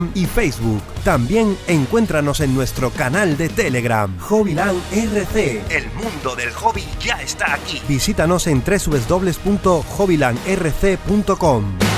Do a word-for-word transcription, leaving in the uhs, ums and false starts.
y Facebook. También encuéntranos en nuestro canal de Telegram, Hobbyland R C. El mundo del hobby ya está aquí. Visítanos en w w w punto hobbyland r c punto com.